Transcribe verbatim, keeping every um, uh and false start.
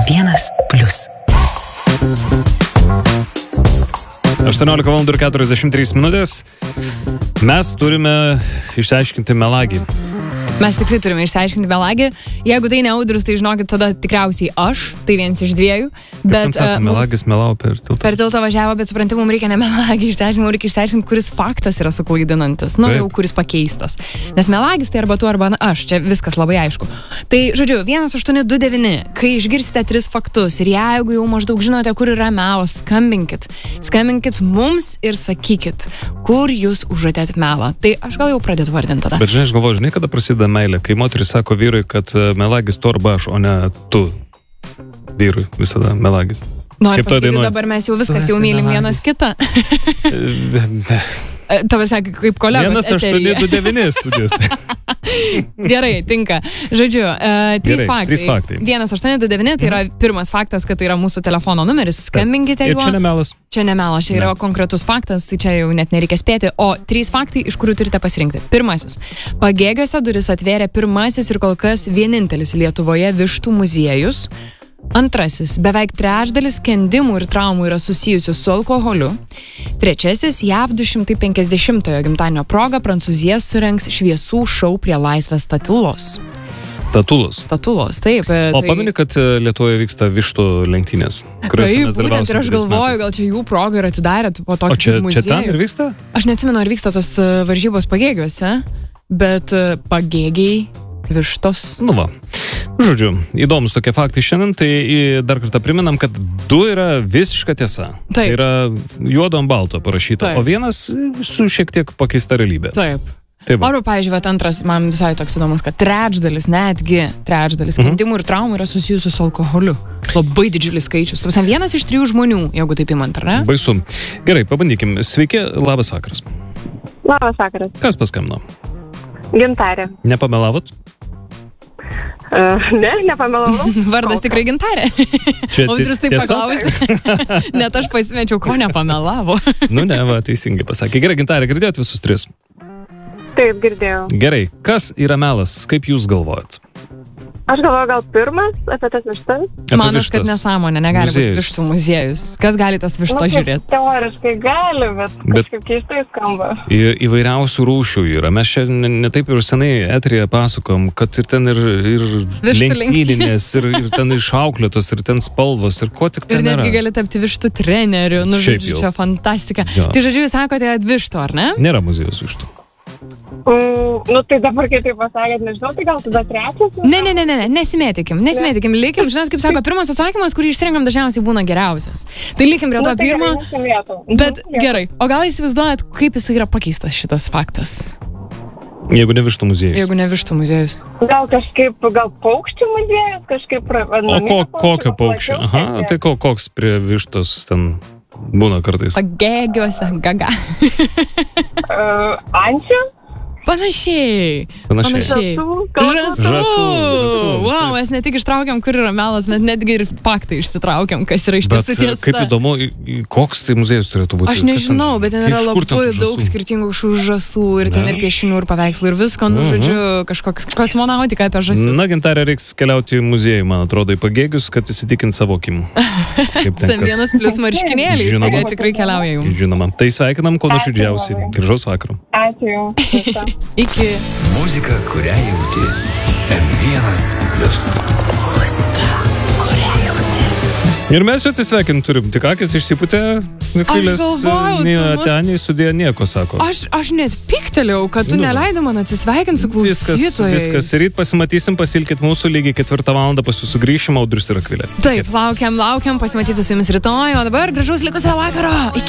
vienas plius. aštuoniolika valandų ir keturiasdešimt trys minutės. Mes turime išsiaiškinti melagį. Mes tikrai turime išsiaiškinti melagį. Jeigu tai ne Audrius, tai žinokit, tada tikriausiai aš, tai vienas iš dviejų. Bet, bet sako, melagis melavo per tiltą. Per tiltą važiavo, bet supranti, mums reikia ne melagį išsiaiškinti, mums reikia išsiaiškinti, kuris faktas yra suklaidinantis, nu Taip. jau kuris pakeistas. Nes melagis tai arba tu, arba aš, čia viskas labai aišku. Tai, žodžiu, vienas aštuoni du devyni, kai išgirsite tris faktus ir jeigu jau maždaug žinote, kur yra melas, skambinkit. Skambinkit mums ir sakykit, kur jūs užuotėt melą. Tai aš gal jau pradėtų vardinti tada. Bet žinai, aš galvoju, žinai, kada prasideda meilė, kai moteris sako vyrui, kad melagis tu arba aš, o ne tu. Vyrui visada melagis. Noriu Kaip toj pasakyti, dainoj? dabar mes jau viskas, Tu jau esi mylim melagis. vienas kitą. Ne. Tavai sakė, kaip kolegos vienas aštuoni eteryje. du devyni studijos. Gerai, tinka. Žodžiu, uh, trys Gerai, faktai. trys faktai. vienas aštuoni du devyni, tai yra pirmas faktas, kad tai yra mūsų telefono numeris. Skambinkite Ir juo. čia nemelas. Čia nemelas, čia yra konkretus faktas, tai čia jau net nereikia spėti. O trys faktai, iš kurių turite pasirinkti. Pirmasis. Pagėgiuose duris atvėrė pirmasis ir kol kas vienintelis Lietuvoje vištų muziejus. Antrasis. Beveik trečdalis skendimų ir traumų yra susijusių su alkoholiu. Trečiasis. JAV du šimtai penkiasdešimtojo gimtadienio proga Prancūzija surengs šviesų šou prie Laisvės statulos. Statulos. Statulos, taip. O pameni, kad Lietuvoje vyksta vištų lenktynės, kuriuose Taip, mes būtent dalyvausim ir aš kitais galvoju, metais. gal čia jų proga ir atidarė po O tokį čia, čia muziejų. ten ir vyksta? Aš neatsimenu, ar vyksta tos e, varžybos pagėgiuose, bet e, pagėgiai vištos. Nu va. Žodžiu, įdomus tokie faktai šiandien, tai į- dar kartą priminam, kad du yra visiška tiesa. Taip. Tai yra juodo ant balto parašyta, Taip. o vienas su šiek tiek pakeista realybė. Taip. Taip. va. Arba, pavyzdžiui, vat antras, man visai toks įdomus, kad trečdalis, netgi trečdalis Mhm. skendimų ir traumų yra susijusių su alkoholiu. Labai didžiulis skaičius. Ta prasme, vienas iš trijų žmonių, jeigu taip įmant, ar ne? Baisu. Gerai, pabandykim. Sveiki, labas vakaras. Labas vakaras. Kas paskambino? Gintarė. Nepamelavot? Uh, ne, nepamelavau. Vardas tikrai Gintarė. Čia Audrius taip tiesa? paklausė. Net aš pasimečiau, ko nepamelavo. Nu ne, va, teisingai pasakė. Gerai, Gintarė, girdėjot visus tris? Taip, girdėjau. Gerai, kas yra melas? Kaip jūs galvojat? Aš galvoju, gal pirmas apie tas vištas. Apie Manas, kad vištas. nesąmonė, negali būti Muziejus. vištų muziejus. Kas gali tas vištas Nu, žiūrėti? teoriškai gali, bet, Bet- kažkaip keistai skamba. Į, įvairiausių rūšių yra. Mes čia ne, ne taip ir senai eteryje pasakom, kad ir ten ir, ir Vištų lenktynės, ir, ir ten išauklėtos, ir ten spalvos, ir ko tik Ir ten nėra. netgi gali tapti vištų treneriu. Nu, Šiaip žodžiu, jau. čia fantastika. Jo. Tai, žodžiu, jūs sakote vištų, ar ne? Nėra muziejus vištų. Mm, nu, tai dabar, kai tai pasakėt, nežinau, tai gal tada trečias? Ne, ne, ne, ne, ne, nesimėtikim, nesimėtikim, likim, žinot, kaip sako, pirmas atsakymas, kurį išsirinkam, dažniausiai būna geriausias. Tai likim prie to Nu, tai pirmo, gerai, nesimėtų. bet Mhm, gerai. O gal įsivaizduojat, kaip jis yra pakeistas šitas faktas, Jeigu ne vištų muziejus. jeigu ne vištų muziejus? Gal kažkaip, gal paukščių muziejus, kažkaip... O ko, kokio paukščio? Aha, tai ko, koks prie vištos ten būna kartais? Pagėgiuose, gaga. Uh, ančių? Panašiai. Panašiai. Panašiai. Žąsų? Gal- Žąsų. Žąsų, žąsų, Wow, taip. mes ne tik ištraukiam, kur yra melas, bet netgi ir faktai išsitraukiam, kas yra iš Bet tiesų tiesa. kaip įdomu, į- į- koks tai muziejus turėtų būti? Aš Kas ten- nežinau, bet ten yra iš kur ten labai tų daug žąsų? skirtingų kažkokių žąsų ir ten Ne. ir piešinių ir paveikslų ir visko, nu, Mhm. žodžiu, kažkoks kosmonautika apie žąsis. Na, Gintarė, reiks keliauti į muziejų, man atrodo, į pagėgius, kad įsitikint savo akim. Kaip ten Sam kas. vienas plus marškinėliai, Žinoma. kurie tikrai keliauja jums. Žinoma. Tai sveikinam, kuo Ačiū nuoširdžiausiai. labai. Gražaus vakaro. Ačiū jums. Iki. Muzika, kurią jauti. em vienas plius. Muzika, kurią jauti. Ir mes jau atsisveikinti turim. Tik akis išsiputė. Nikvilės galvojau, tu mus- ten įsudėjo nieko, sako. Aš, aš net piktelėjau, kad tu Nu. neleidai man atsisveikinti su Viskas, klausytojais. viskas. Ryt pasimatysim, pasilkit mūsų lygiai ketvirtą valandą, pas jūsų grįšim, Audrius ir Akvilė. Taip, laukiam, laukiam, pasimatyti su jumis rytoj, o dabar gražaus likusio vakaro. Iki.